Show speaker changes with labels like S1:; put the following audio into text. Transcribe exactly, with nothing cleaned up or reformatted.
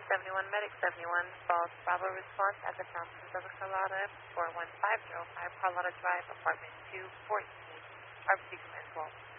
S1: seventy-one, Medic seventy-one, false Bravo response at the Thompsons of the Carlotta, four one five zero five Carlotta Drive, apartment two fourteen, R P C Command twelve.